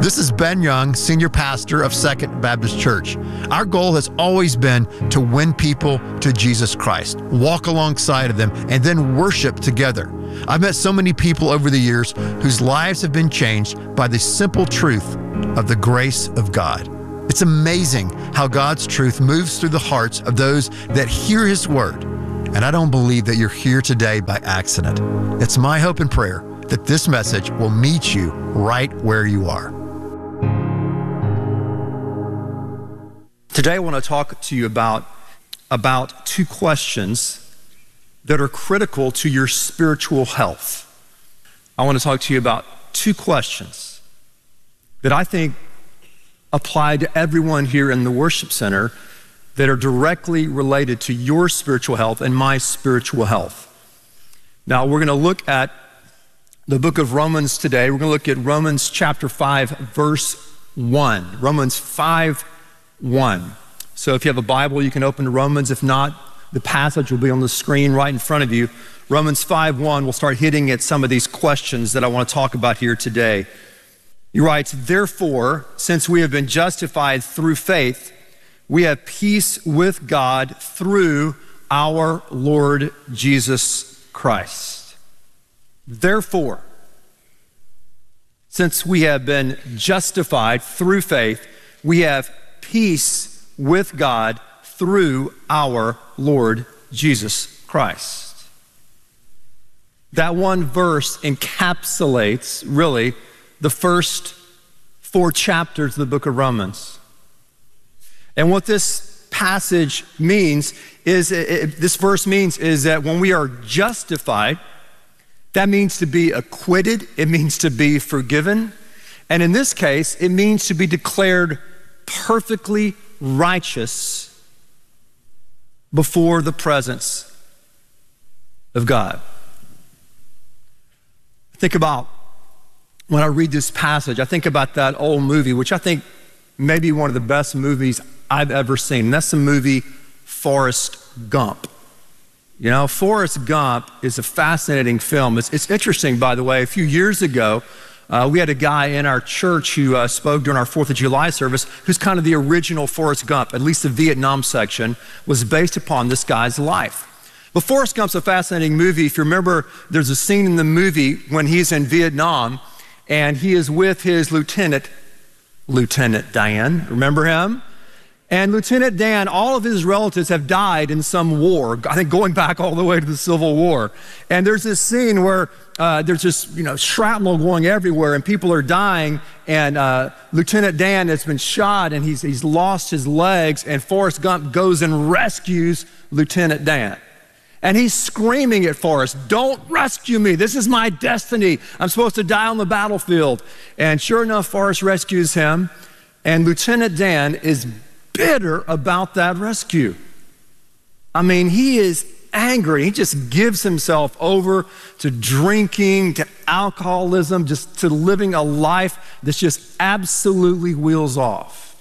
This is Ben Young, Senior Pastor of Second Baptist Church. Our goal has always been to win people to Jesus Christ, walk alongside of them, and then worship together. I've met so many people over the years whose lives have been changed by the simple truth of the grace of God. It's amazing how God's truth moves through the hearts of those that hear His word. And I don't believe that you're here today by accident. It's my hope and prayer that this message will meet you right where you are. Today I want to talk to you about two questions that are critical to your spiritual health. I want to talk to you about two questions that I think apply to everyone here in the worship center that are directly related to your spiritual health and my spiritual health. Now, we're going to look at the book of Romans today. We're going to look at Romans chapter 5, verse 1. Romans 5:1. So if you have a Bible, you can open to Romans. If not, the passage will be on the screen right in front of you. Romans 5:1, we'll start hitting at some of these questions that I want to talk about here today. He writes, "Therefore, since we have been justified through faith, we have peace with God through our Lord Jesus Christ." Therefore, since we have been justified through faith, we have peace with God through our Lord Jesus Christ. That one verse encapsulates really the first 4 chapters of the book of Romans. And what this passage means is, this verse means is that when we are justified, that means to be acquitted, it means to be forgiven, and in this case, it means to be declared perfectly righteous before the presence of God. Think about, when I read this passage, I think about that old movie, which I think may be one of the best movies I've ever seen, and that's the movie Forrest Gump. You know, Forrest Gump is a fascinating film. It's interesting, by the way. A few years ago, we had a guy in our church who spoke during our 4th of July service who's kind of the original Forrest Gump. At least the Vietnam section was based upon this guy's life. But Forrest Gump's a fascinating movie. If you remember, there's a scene in the movie when he's in Vietnam and he is with his Lieutenant Dan. Remember him? And Lieutenant Dan, all of his relatives have died in some war, I think going back all the way to the Civil War. And there's this scene where there's just, shrapnel going everywhere and people are dying, and Lieutenant Dan has been shot and he's lost his legs, and Forrest Gump goes and rescues Lieutenant Dan. And he's screaming at Forrest, "Don't rescue me, this is my destiny. I'm supposed to die on the battlefield." And sure enough, Forrest rescues him, and Lieutenant Dan is bitter about that rescue. I mean, he is angry. He just gives himself over to drinking, to alcoholism, just to living a life that's just absolutely wheels off.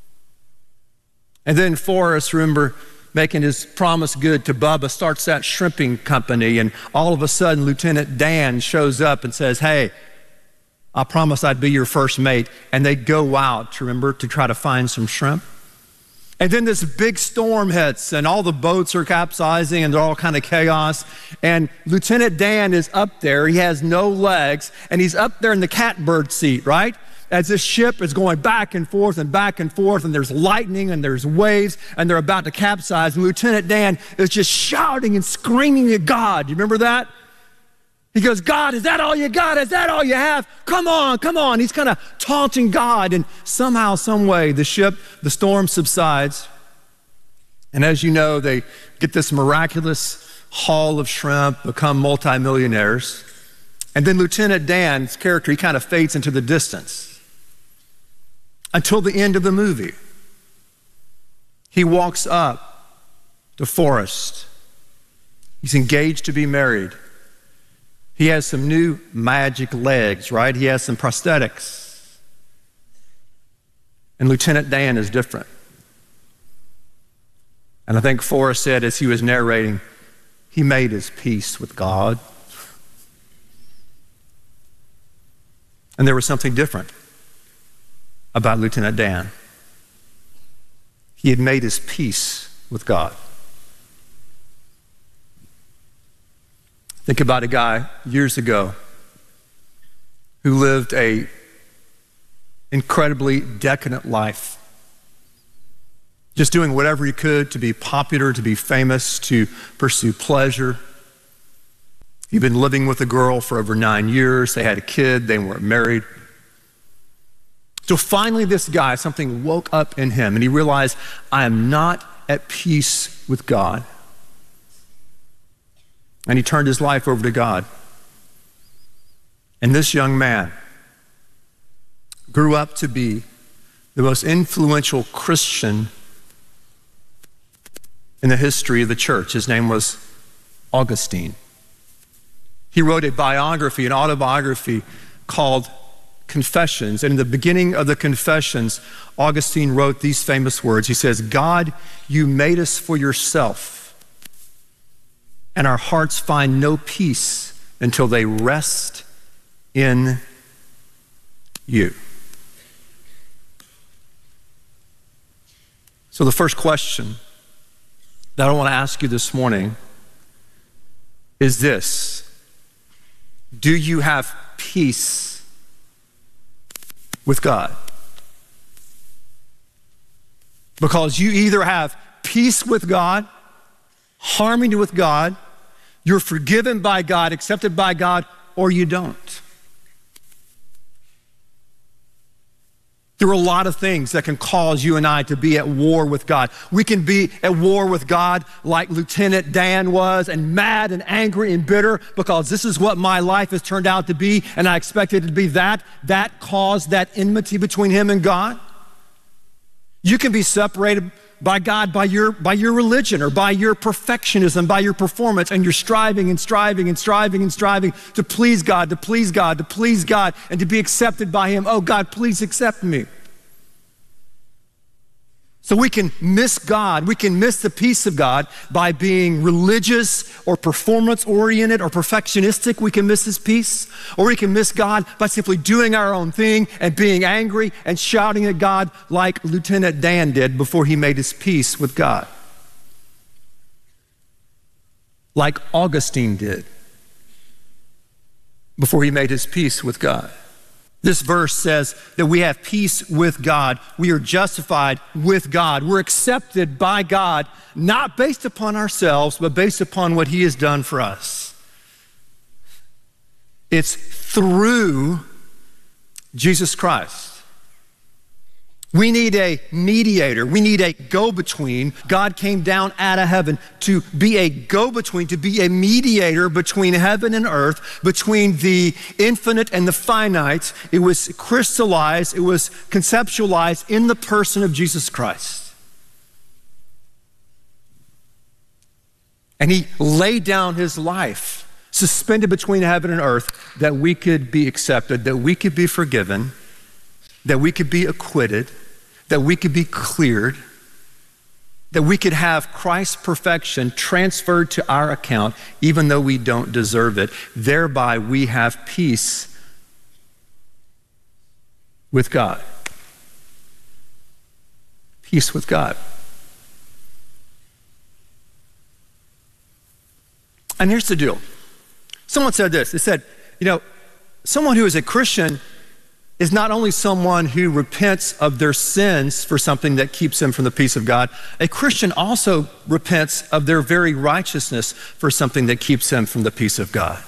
And then Forrest, remember, making his promise good to Bubba, starts that shrimping company, and all of a sudden Lieutenant Dan shows up and says, "Hey, I promised I'd be your first mate." And they go out, to try to find some shrimp. And then this big storm hits and all the boats are capsizing and they're all kind of chaos. And Lieutenant Dan is up there, he has no legs, and he's up there in the catbird seat, right? As this ship is going back and forth and back and forth, and there's lightning and there's waves and they're about to capsize. And Lieutenant Dan is just shouting and screaming at God. You remember that? He goes, "God, is that all you got? Is that all you have? Come on, come on." He's kind of taunting God, and somehow, some way, the storm subsides. And as you know, they get this miraculous haul of shrimp, become multimillionaires. And then Lieutenant Dan's character, he kind of fades into the distance until the end of the movie. He walks up to Forrest. He's engaged to be married. He has some new magic legs, right? He has some prosthetics. And Lieutenant Dan is different. And I think Forrest said as he was narrating, he made his peace with God. And there was something different about Lieutenant Dan. He had made his peace with God. Think about a guy years ago who lived a incredibly decadent life, just doing whatever he could to be popular, to be famous, to pursue pleasure. He'd been living with a girl for over 9 years. They had a kid. They weren't married. So finally, this guy, something woke up in him, and he realized, I am not at peace with God. And he turned his life over to God. And this young man grew up to be the most influential Christian in the history of the church. His name was Augustine. He wrote a biography, an autobiography called Confessions. And in the beginning of the Confessions, Augustine wrote these famous words. He says, God, you made us for yourself, and our hearts find no peace until they rest in you. So the first question that I want to ask you this morning is this: do you have peace with God? Because you either have peace with God, harmony with God, you're forgiven by God, accepted by God, or you don't. There are a lot of things that can cause you and I to be at war with God. We can be at war with God like Lieutenant Dan was, and mad and angry and bitter because this is what my life has turned out to be, and I expected it to be that. That caused that enmity between him and God. You can be separated by God by your religion or by your perfectionism, by your performance, and you're striving and striving and striving and striving to please God, to please God, to please God, and to be accepted by him. Oh God, please accept me. So we can miss God, we can miss the peace of God by being religious or performance-oriented or perfectionistic. We can miss his peace. Or we can miss God by simply doing our own thing and being angry and shouting at God like Lieutenant Dan did before he made his peace with God. Like Augustine did before he made his peace with God. This verse says that we have peace with God. We are justified with God. We're accepted by God, not based upon ourselves, but based upon what he has done for us. It's through Jesus Christ. We need a mediator. We need a go-between. God came down out of heaven to be a go-between, to be a mediator between heaven and earth, between the infinite and the finite. It was crystallized, it was conceptualized in the person of Jesus Christ. And he laid down his life, suspended between heaven and earth, that we could be accepted, that we could be forgiven, that we could be acquitted, that we could be cleared, that we could have Christ's perfection transferred to our account, even though we don't deserve it. Thereby, we have peace with God. Peace with God. And here's the deal. Someone said this. They said, someone who is a Christian is not only someone who repents of their sins for something that keeps them from the peace of God, a Christian also repents of their very righteousness for something that keeps them from the peace of God.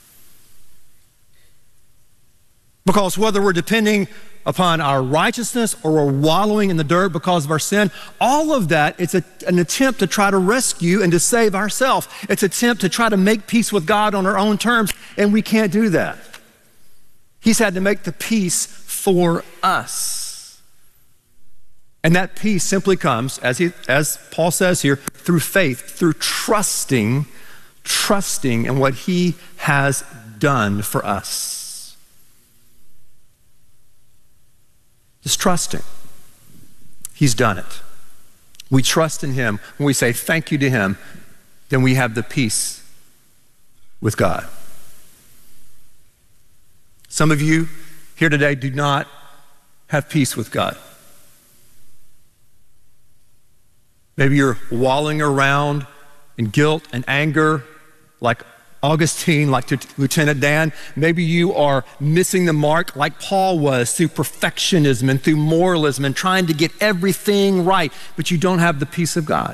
Because whether we're depending upon our righteousness or we're wallowing in the dirt because of our sin, all of that, it's an attempt to try to rescue and to save ourselves. It's an attempt to try to make peace with God on our own terms, and we can't do that. He's had to make the peace for us. And that peace simply comes, as Paul says here, through faith, through trusting in what he has done for us. Just trusting. He's done it. We trust in him. When we say thank you to him, then we have the peace with God. Some of you here today do not have peace with God. Maybe you're wallowing around in guilt and anger like Augustine, like Lieutenant Dan. Maybe you are missing the mark like Paul was through perfectionism and through moralism and trying to get everything right, but you don't have the peace of God.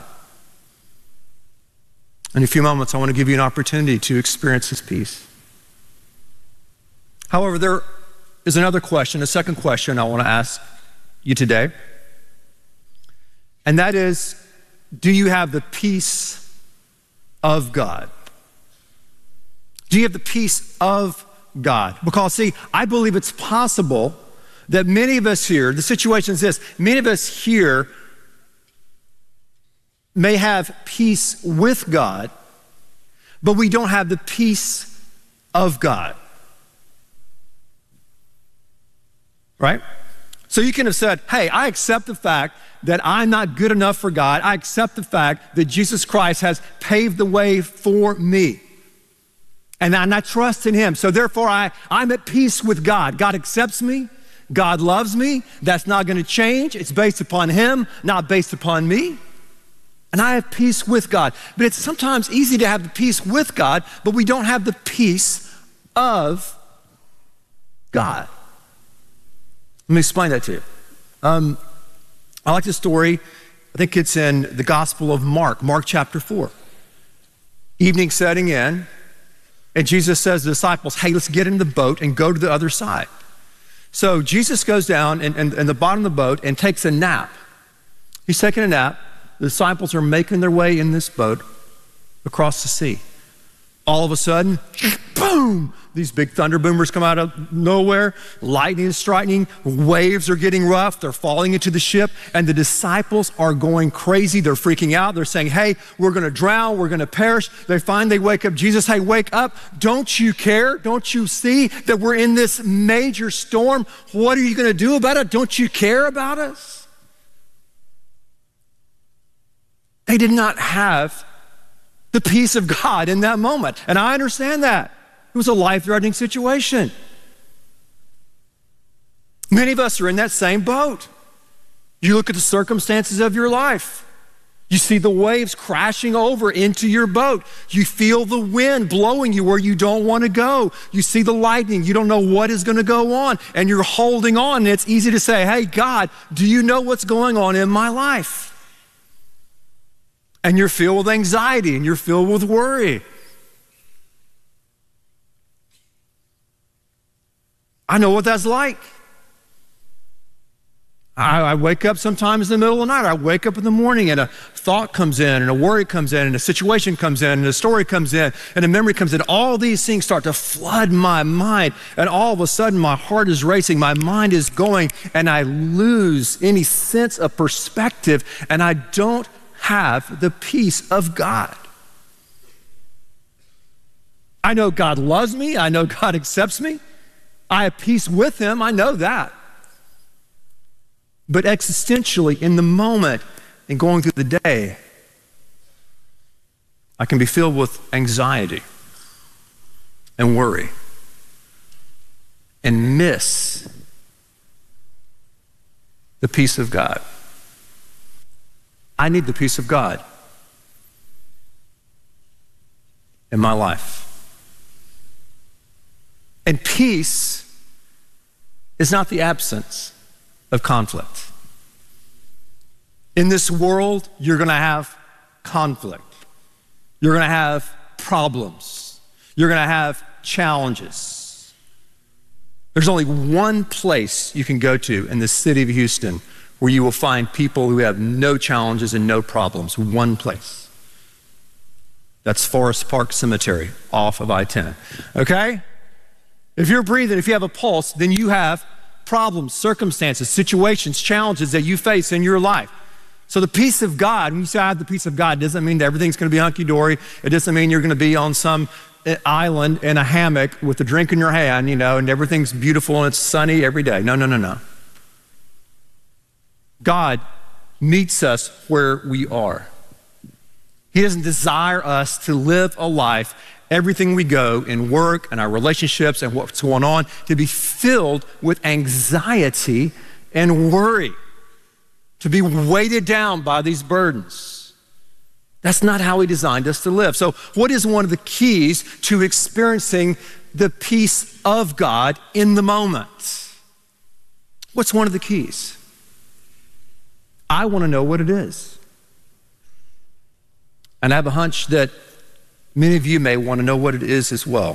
In a few moments, I want to give you an opportunity to experience His peace. However, there is another question, a second question I want to ask you today, and that is, do you have the peace of God? Do you have the peace of God? Because, see, I believe it's possible that many of us here, the situation is this, many of us here may have peace with God, but we don't have the peace of God. Right? So you can have said, hey, I accept the fact that I'm not good enough for God. I accept the fact that Jesus Christ has paved the way for me. And I trust in Him. So therefore, I'm at peace with God. God accepts me. God loves me. That's not going to change. It's based upon Him, not based upon me. And I have peace with God. But it's sometimes easy to have the peace with God, but we don't have the peace of God. Let me explain that to you. I like this story. I think it's in the Gospel of Mark chapter 4. Evening setting in, and Jesus says to the disciples, hey, let's get in the boat and go to the other side. So Jesus goes down in the bottom of the boat and takes a nap. He's taking a nap. The disciples are making their way in this boat across the sea. All of a sudden, boom, these big thunder boomers come out of nowhere. Lightning is striking. Waves are getting rough. They're falling into the ship, and the disciples are going crazy. They're freaking out. They're saying, hey, we're going to drown. We're going to perish. They finally wake up Jesus. Hey, wake up. Don't you care? Don't you see that we're in this major storm? What are you going to do about it? Don't you care about us? They did not have the peace of God in that moment. And I understand that. It was a life-threatening situation. Many of us are in that same boat. You look at the circumstances of your life. You see the waves crashing over into your boat. You feel the wind blowing you where you don't want to go. You see the lightning. You don't know what is going to go on, and you're holding on. And it's easy to say, hey, God, do you know what's going on in my life? And you're filled with anxiety and you're filled with worry. I know what that's like. I wake up sometimes in the middle of the night. I wake up in the morning and a thought comes in and a worry comes in and a situation comes in and a story comes in and a memory comes in. All these things start to flood my mind, and all of a sudden my heart is racing, my mind is going, and I lose any sense of perspective, and I don't have the peace of God. I know God loves me. I know God accepts me. I have peace with Him. I know that. But existentially, in the moment and going through the day, I can be filled with anxiety and worry and miss the peace of God. I need the peace of God in my life. And peace is not the absence of conflict. In this world, you're going to have conflict. You're going to have problems. You're going to have challenges. There's only one place you can go to in the city of Houston where you will find people who have no challenges and no problems. One place. That's Forest Park Cemetery off of I-10. Okay? If you're breathing, if you have a pulse, then you have problems, circumstances, situations, challenges that you face in your life. So the peace of God, when you say I have the peace of God, it doesn't mean that everything's going to be hunky-dory. It doesn't mean you're going to be on some island in a hammock with a drink in your hand, and everything's beautiful and it's sunny every day. No. God meets us where we are. He doesn't desire us to live a life, everything we go in work and our relationships and what's going on, to be filled with anxiety and worry, to be weighted down by these burdens. That's not how he designed us to live. So what is one of the keys to experiencing the peace of God in the moment? What's one of the keys? I want to know what it is. And I have a hunch that many of you may want to know what it is as well.